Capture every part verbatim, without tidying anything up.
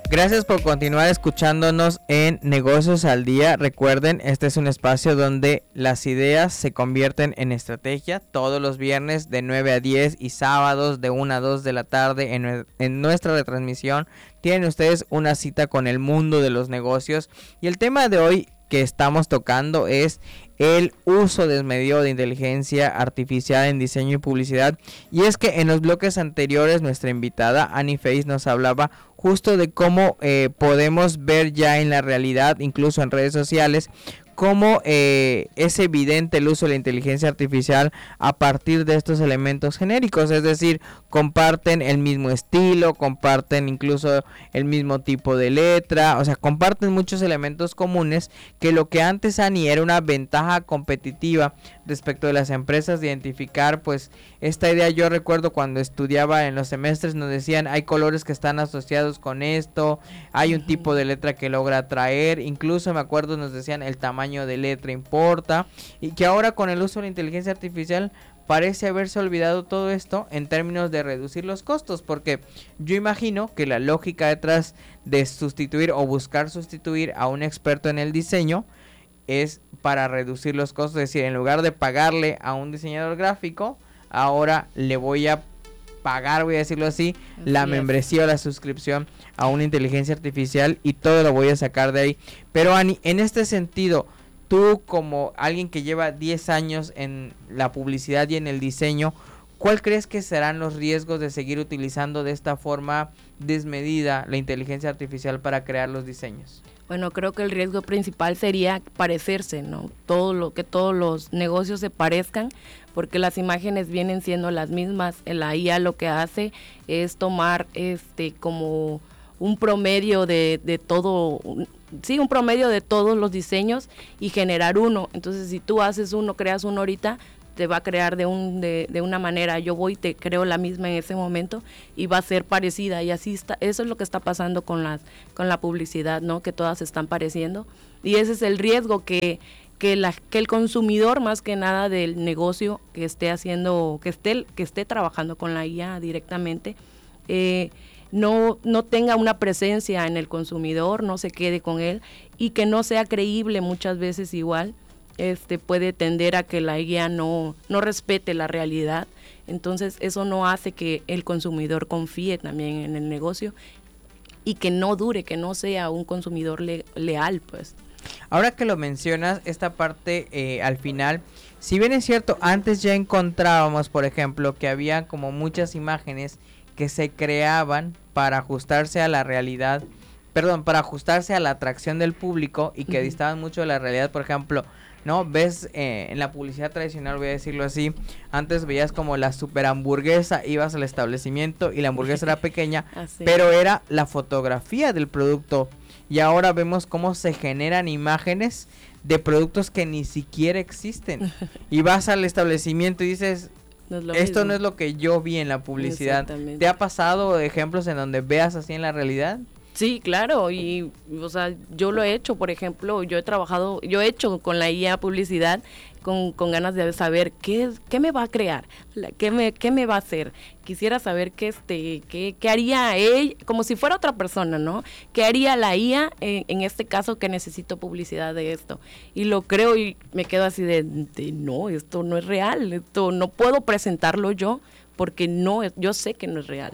Gracias por continuar escuchándonos en Negocios al Día. Recuerden, este es un espacio donde las ideas se convierten en estrategia. Todos los viernes de nueve a diez y sábados de una a dos de la tarde en, en nuestra retransmisión tienen ustedes una cita con el mundo de los negocios. Y el tema de hoy que estamos tocando es el uso desmedido de inteligencia artificial en diseño y publicidad. Y es que en los bloques anteriores nuestra invitada Annie Face nos hablaba justo de cómo eh, podemos ver ya en la realidad, incluso en redes sociales, cómo eh, es evidente el uso de la inteligencia artificial a partir de estos elementos genéricos, es decir, comparten el mismo estilo, comparten incluso el mismo tipo de letra, o sea, comparten muchos elementos comunes que lo que antes, Ani, era una ventaja competitiva respecto de las empresas de identificar, pues, esta idea. Yo recuerdo cuando estudiaba en los semestres nos decían, hay colores que están asociados con esto, hay un tipo de letra que logra atraer, incluso me acuerdo nos decían el tamaño de letra importa, y que ahora con el uso de la inteligencia artificial parece haberse olvidado todo esto en términos de reducir los costos, porque yo imagino que la lógica detrás de sustituir o buscar sustituir a un experto en el diseño es para reducir los costos, es decir, en lugar de pagarle a un diseñador gráfico, ahora le voy a pagar, voy a decirlo así, así la membresía o la suscripción a una inteligencia artificial y todo lo voy a sacar de ahí. Pero Ani, en este sentido, tú como alguien que lleva diez años en la publicidad y en el diseño, ¿cuál crees que serán los riesgos de seguir utilizando de esta forma desmedida la inteligencia artificial para crear los diseños? Bueno, creo que el riesgo principal sería parecerse, ¿no? Todo lo que todos los negocios se parezcan, porque las imágenes vienen siendo las mismas. La I A lo que hace es tomar este como un promedio de, de todo, un, sí, un promedio de todos los diseños y generar uno. Entonces, si tú haces uno, creas uno ahorita, te va a crear de un de, de una manera, yo voy te creo la misma en ese momento y va a ser parecida, y así está. Eso es lo que está pasando con las con la publicidad, ¿no? Que todas se están pareciendo, y ese es el riesgo, que que la que el consumidor, más que nada del negocio que esté haciendo, que esté que esté trabajando con la I A directamente, eh, no no tenga una presencia en el consumidor, no se quede con él, y que no sea creíble muchas veces igual. Este puede tender a que la guía no, no respete la realidad. Entonces eso no hace que el consumidor confíe también en el negocio y que no dure, que no sea un consumidor le, leal, pues. Ahora que lo mencionas, esta parte eh, al final, si bien es cierto, antes ya encontrábamos, por ejemplo, que había como muchas imágenes que se creaban para ajustarse a la realidad, perdón, para ajustarse a la atracción del público y que uh-huh. distaban mucho de la realidad. Por ejemplo, ¿no? Ves eh, en la publicidad tradicional, voy a decirlo así, antes veías como la super hamburguesa, ibas al establecimiento y la hamburguesa era pequeña, pero era la fotografía del producto, y ahora vemos cómo se generan imágenes de productos que ni siquiera existen, y vas al establecimiento y dices, no esto mismo. No es lo que yo vi en la publicidad. ¿Te ha pasado ejemplos en donde veas así en la realidad? Sí, claro, y o sea, yo lo he hecho, por ejemplo, yo he trabajado, yo he hecho con la I A publicidad con, con ganas de saber qué qué me va a crear, qué me qué me va a hacer. Quisiera saber qué este qué qué haría ella, como si fuera otra persona, ¿no? ¿Qué haría la I A en, en este caso que necesito publicidad de esto? Y lo creo y me quedo así de, de no, esto no es real, esto no puedo presentarlo yo porque no, yo sé que no es real.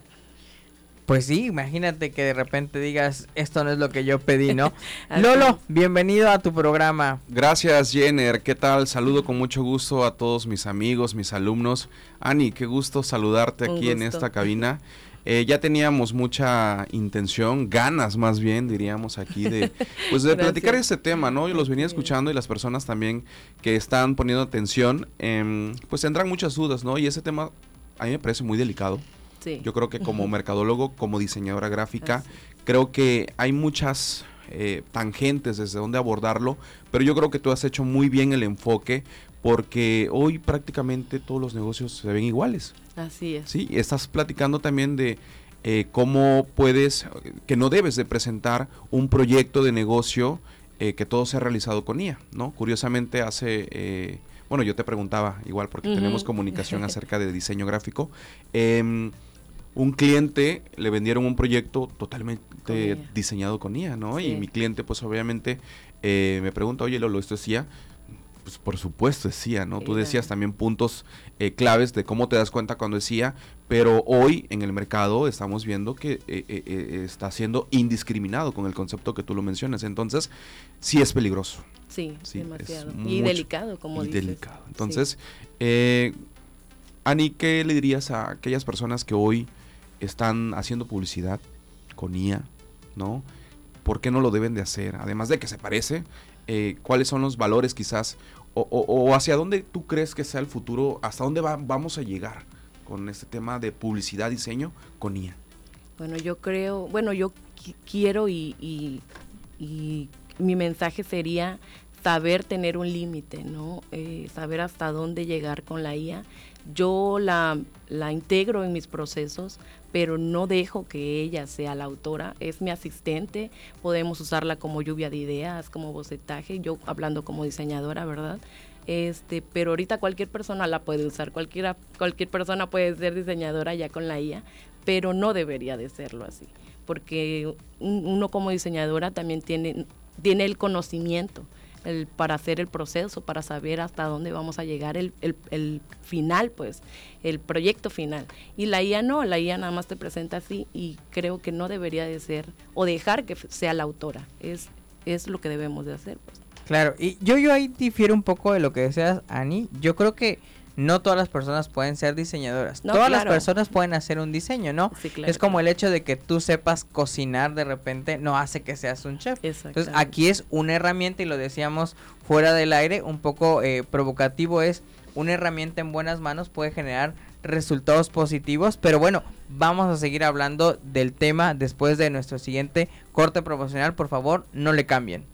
Pues sí, imagínate que de repente digas, esto no es lo que yo pedí, ¿no? Lolo, bienvenido a tu programa. Gracias, Jenner, ¿qué tal? Saludo con mucho gusto a todos mis amigos, mis alumnos. Ani, qué gusto saludarte aquí en esta cabina. Eh, ya teníamos mucha intención, ganas más bien, diríamos aquí, de pues de platicar este tema, ¿no? Yo los venía escuchando y las personas también que están poniendo atención, eh, pues tendrán muchas dudas, ¿no? Y ese tema a mí me parece muy delicado. Sí. Yo creo que como mercadólogo, como diseñadora gráfica, Así. creo que hay muchas eh, tangentes desde donde abordarlo, pero yo creo que tú has hecho muy bien el enfoque, porque hoy prácticamente todos los negocios se ven iguales. Así es. Sí, estás platicando también de eh, cómo puedes, que no debes de presentar un proyecto de negocio eh, que todo sea realizado con I A, ¿no? Curiosamente hace... Eh, Bueno, yo te preguntaba igual porque uh-huh. tenemos comunicación acerca de diseño gráfico. Eh, un cliente le vendieron un proyecto totalmente Con diseñado con I A, ¿no? Sí. Y mi cliente, pues obviamente, eh, me pregunta, oye, Lolo, ¿esto es I A? Pues por supuesto es I A, ¿no? Sí, Tú decías claro. también puntos eh, claves de cómo te das cuenta cuando es I A, pero hoy en el mercado estamos viendo que eh, eh, eh, está siendo indiscriminado con el concepto que tú lo mencionas. Entonces, sí es peligroso. Sí, Sí, es demasiado. Y mucho- delicado, como y dices. delicado. Entonces, eh, Ani, ¿qué le dirías a aquellas personas que hoy están haciendo publicidad con I A, ¿no? ¿Por qué no lo deben de hacer? Además de que se parece, eh, ¿cuáles son los valores quizás? O, o, o hacia dónde tú crees que sea el futuro? ¿Hasta dónde va, vamos a llegar con este tema de publicidad, diseño con I A? Bueno, yo creo, bueno, yo qui- quiero y, y, y mi mensaje sería saber tener un límite, ¿no? Eh, saber hasta dónde llegar con la I A. Yo la, la integro en mis procesos, pero no dejo que ella sea la autora. Es mi asistente, podemos usarla como lluvia de ideas, como bocetaje, yo hablando como diseñadora, ¿verdad? Este, pero ahorita cualquier persona la puede usar, cualquiera, cualquier persona puede ser diseñadora ya con la I A, pero no debería de serlo así, porque un, uno como diseñadora también tiene, tiene el conocimiento el, para hacer el proceso, para saber hasta dónde vamos a llegar, el, el, el final, pues, el proyecto final. Y la I A no, la I A nada más te presenta así y creo que no debería de ser, o dejar que sea la autora, es, es lo que debemos de hacer, pues. Claro, y yo, yo ahí difiero un poco de lo que decías, Ani. Yo creo que no todas las personas pueden ser diseñadoras. No, todas claro. las personas pueden hacer un diseño, ¿no? Sí, claro, es como claro. el hecho de que tú sepas cocinar de repente no hace que seas un chef. Entonces Exactamente. aquí es una herramienta y lo decíamos fuera del aire, un poco eh, provocativo es una herramienta en buenas manos puede generar resultados positivos, pero bueno, vamos a seguir hablando del tema después de nuestro siguiente corte promocional. Por favor, no le cambien.